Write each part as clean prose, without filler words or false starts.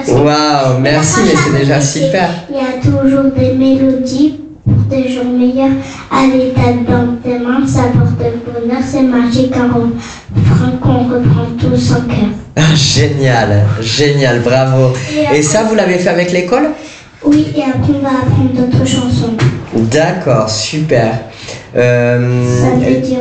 Waouh, merci, mais c'est déjà super. Il y a toujours des mélodies pour des jours meilleurs. À l'état dans tes mains, ça porte le bonheur, c'est magique, un refrain qu'on reprend tous en cœur. Ah, génial, génial, bravo. Et ça, vous l'avez fait avec l'école ? Oui, et après on va apprendre d'autres chansons. D'accord, super. Ça veut dire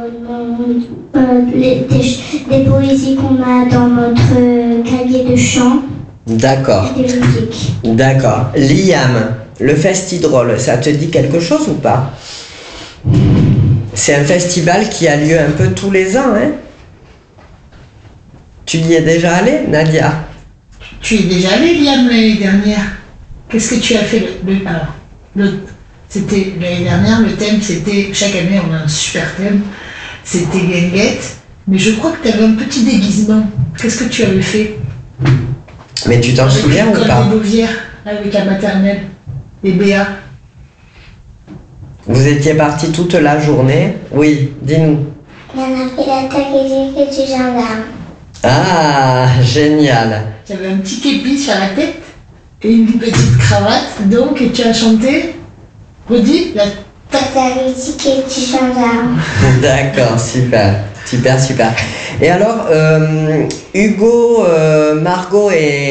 des poésies qu'on a dans notre cahier de chant. D'accord. Et des musiques. D'accord. Liam, le Festidrôle, ça te dit quelque chose ou pas ? C'est un festival qui a lieu un peu tous les ans, hein ? Tu y es déjà allé, Nadia ? Tu es déjà allé, Liam, l'année dernière. Qu'est-ce que tu as fait c'était l'année dernière, le thème c'était, chaque année on a un super thème, c'était guinguette, mais je crois que tu avais un petit déguisement. Qu'est-ce que tu avais fait ? Mais tu t'en souviens ou pas ? Avec l'école des Beauvières, avec la maternelle, et Béa. Vous étiez partis toute la journée ? Oui, dis-nous. Il y en a fait la taquésique et du gendarme. Ah, génial. Tu avais un petit képi sur la tête et une petite cravate, donc, et tu as chanté, redis, la taquésique et du gendarme. D'accord, super. Super, super. Et alors, Hugo, Margot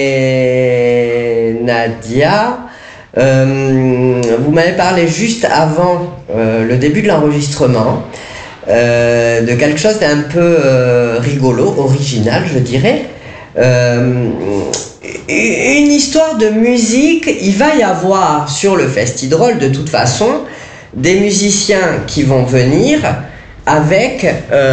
et Nadia, vous m'avez parlé juste avant le début de l'enregistrement de quelque chose d'un peu rigolo, original, je dirais. Une histoire de musique. Il va y avoir sur le Festidrôle, de toute façon, des musiciens qui vont venir avec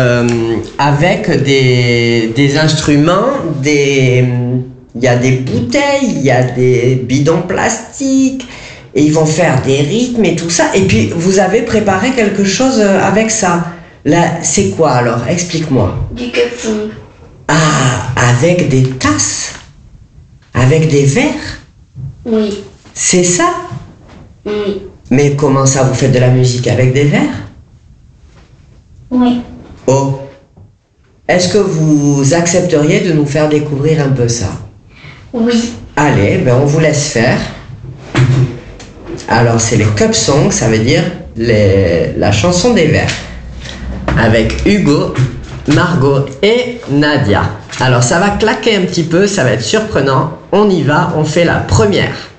des instruments, il y a des bouteilles, il y a des bidons plastiques, et ils vont faire des rythmes et tout ça. Et puis, vous avez préparé quelque chose avec ça. Là, c'est quoi alors ? Explique-moi. Du kefong. Ah, avec des tasses ? Avec des verres ? Oui. C'est ça ? Oui. Mais comment ça, vous faites de la musique avec des verres ? Oui. Oh, est-ce que vous accepteriez de nous faire découvrir un peu ça ? Oui. Allez, ben on vous laisse faire. Alors c'est les cup songs, ça veut dire la chanson des verres. Avec Hugo, Margot et Nadia. Alors ça va claquer un petit peu, ça va être surprenant. On y va, on fait la première.